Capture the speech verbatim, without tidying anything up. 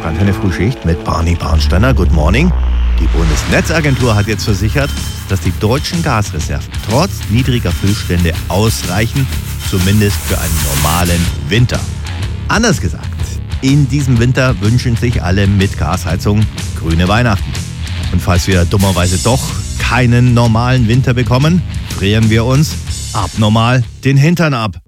Antenne Frühschicht mit Barney Barnsteiner. Good morning. Die Bundesnetzagentur hat jetzt versichert, dass die deutschen Gasreserven trotz niedriger Füllstände ausreichen, zumindest für einen normalen Winter. Anders gesagt, in diesem Winter wünschen sich alle mit Gasheizung grüne Weihnachten. Und falls wir dummerweise doch keinen normalen Winter bekommen, frieren wir uns abnormal den Hintern ab.